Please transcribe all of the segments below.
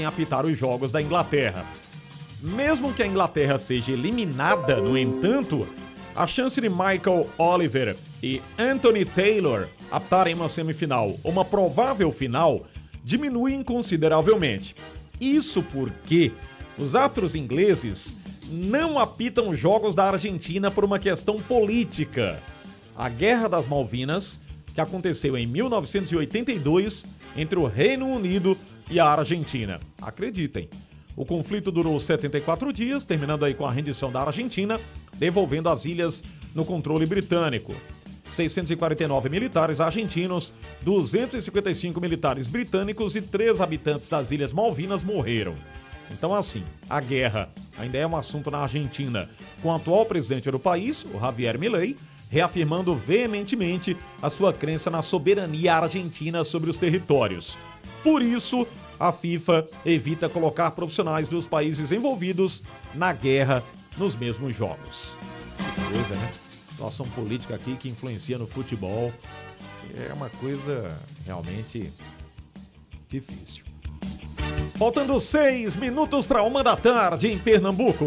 a apitar os jogos da Inglaterra. Mesmo que a Inglaterra seja eliminada, no entanto, a chance de Michael Oliver e Anthony Taylor apitarem uma semifinal ou uma provável final diminui consideravelmente. Isso porque os árbitros ingleses não apitam jogos da Argentina por uma questão política. A Guerra das Malvinas, que aconteceu em 1982 entre o Reino Unido e a Argentina. Acreditem, o conflito durou 74 dias, terminando aí com a rendição da Argentina, devolvendo as ilhas no controle britânico. 649 militares argentinos, 255 militares britânicos e 3 habitantes das Ilhas Malvinas morreram. Então, assim, a guerra ainda é um assunto na Argentina, com o atual presidente do país, o Javier Milei, reafirmando veementemente a sua crença na soberania argentina sobre os territórios. Por isso, a FIFA evita colocar profissionais dos países envolvidos na guerra nos mesmos jogos. Que coisa, né? Situação política aqui que influencia no futebol. É uma coisa realmente difícil. Faltando 6 minutos para 1 da tarde em Pernambuco.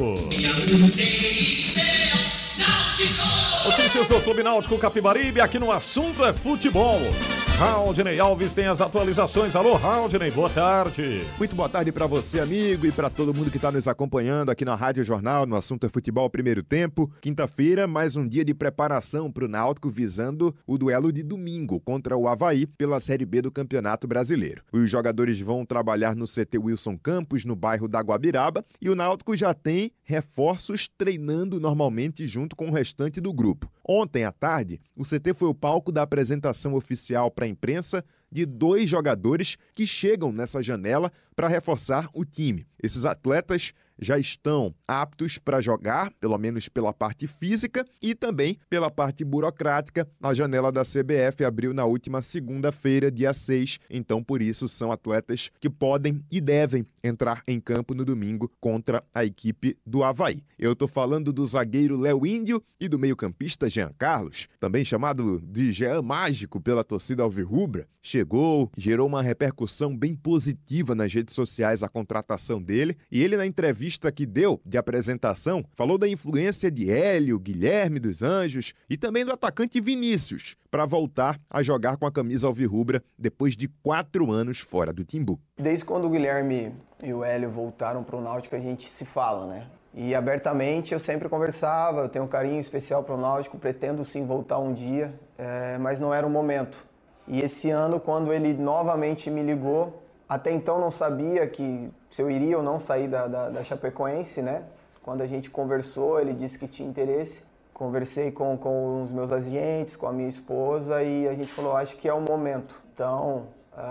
Notícias do Clube Náutico Capibaribe, aqui no Assunto é Futebol. Raudney Alves tem as atualizações. Alô, Raudney, boa tarde. Muito boa tarde para você, amigo, e para todo mundo que está nos acompanhando aqui na Rádio Jornal, no Assunto é Futebol Primeiro Tempo. Quinta-feira, mais um dia de preparação para o Náutico, visando o duelo de domingo contra o Avaí pela Série B do Campeonato Brasileiro. Os jogadores vão trabalhar no CT Wilson Campos, no bairro da Guabiraba, e o Náutico já tem reforços treinando normalmente junto com o restante do grupo. Ontem à tarde, o CT foi o palco da apresentação oficial para a imprensa de 2 jogadores que chegam nessa janela para reforçar o time. Esses atletas já estão aptos para jogar, pelo menos pela parte física e também pela parte burocrática. A janela da CBF abriu na última segunda-feira, dia 6, então por isso são atletas que podem e devem entrar em campo no domingo contra a equipe do Avaí. Eu estou falando do zagueiro Léo Índio e do meio-campista Jean Carlos, também chamado de Jean Mágico pela torcida alvirrubra. Chegou, gerou uma repercussão bem positiva nas redes sociais a contratação dele, e ele, na entrevista que deu de apresentação, falou da influência de Hélio, Guilherme dos Anjos e também do atacante Vinícius para voltar a jogar com a camisa alvirrubra depois de 4 anos fora do Timbu. Desde quando o Guilherme e o Hélio voltaram para o Náutico, a gente se fala, né? E abertamente eu sempre conversava, eu tenho um carinho especial para o Náutico, pretendo sim voltar um dia, mas não era o momento. E esse ano, quando ele novamente me ligou, até então não sabia se eu iria ou não sair da Chapecoense, né? Quando a gente conversou, ele disse que tinha interesse. Conversei com os meus agentes, com a minha esposa, e a gente falou, acho que é o momento. Então,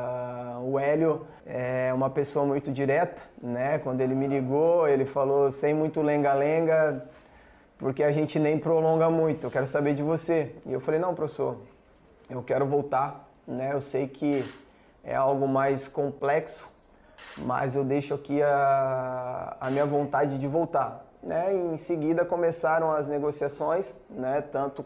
o Hélio é uma pessoa muito direta, né? Quando ele me ligou, ele falou sem muito lenga-lenga, porque a gente nem prolonga muito, eu quero saber de você. E eu falei, não, professor, eu quero voltar, né? Eu sei que é algo mais complexo, mas eu deixo aqui a minha vontade de voltar, né? E em seguida começaram as negociações, né? Tanto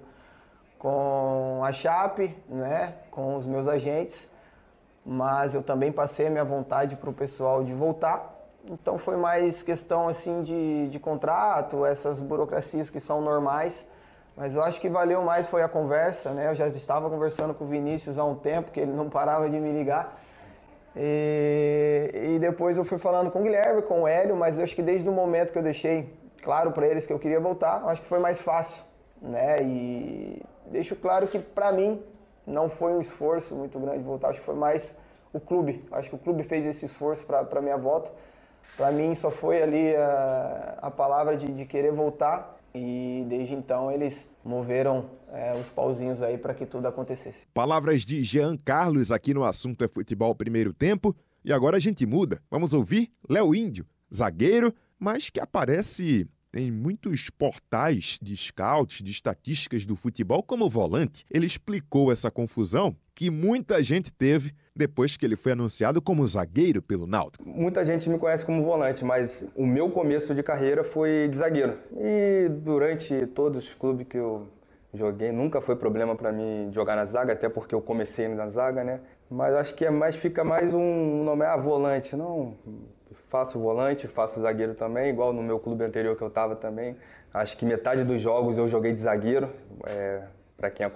com a Chape, né? Com os meus agentes, mas eu também passei a minha vontade para o pessoal de voltar. Então foi mais questão assim de contrato, essas burocracias que são normais. Mas eu acho que valeu mais foi a conversa, né? Eu já estava conversando com o Vinícius há um tempo, que ele não parava de me ligar. E depois eu fui falando com o Guilherme, com o Hélio, mas eu acho que desde o momento que eu deixei claro para eles que eu queria voltar, acho que foi mais fácil, né? E deixo claro que para mim não foi um esforço muito grande voltar, acho que foi mais o clube. Acho que o clube fez esse esforço para minha volta. Para mim só foi ali a palavra de querer voltar. E desde então eles moveram os pauzinhos aí para que tudo acontecesse. Palavras de Jean Carlos aqui no Assunto é Futebol Primeiro Tempo. E agora a gente muda. Vamos ouvir Léo Índio, zagueiro, mas que aparece em muitos portais de scouts, de estatísticas do futebol como volante. Ele explicou essa confusão que muita gente teve depois que ele foi anunciado como zagueiro pelo Náutico. Muita gente me conhece como volante, mas o meu começo de carreira foi de zagueiro. E durante todos os clubes que eu joguei, nunca foi problema para mim jogar na zaga, até porque eu comecei na zaga, né? Mas acho que fica mais um nome, volante. Não, faço volante, faço zagueiro também, igual no meu clube anterior que eu estava também. Acho que metade dos jogos eu joguei de zagueiro. Para quem